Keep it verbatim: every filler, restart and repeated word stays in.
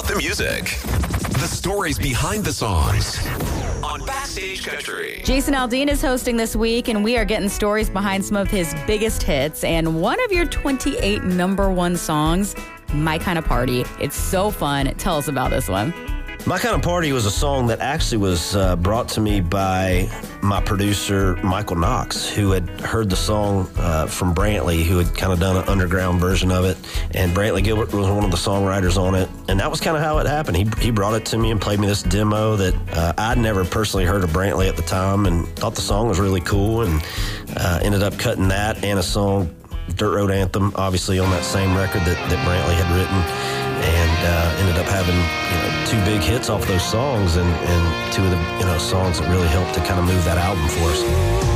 about the music. The stories behind the songs on Backstage Country. Jason Aldean is hosting this week, and we are getting stories behind some of his biggest hits. And one of your twenty-eight number one songs, My Kind of Party. It's so fun. Tell us about this one. My Kind of Party was a song that actually was uh, brought to me by my producer, Michael Knox, who had heard the song uh, from Brantley, who had kind of done an underground version of it. And Brantley Gilbert was one of the songwriters on it. And that was kind of how it happened. He he brought it to me and played me this demo that uh, I'd never personally heard of Brantley at the time and thought the song was really cool, and uh, ended up cutting that and a song, Dirt Road Anthem, obviously on that same record that, that Brantley had written. And uh, ended up having, you know, two big hits off those songs, and, and two of the, you know, songs that really helped to kind of move that album for us.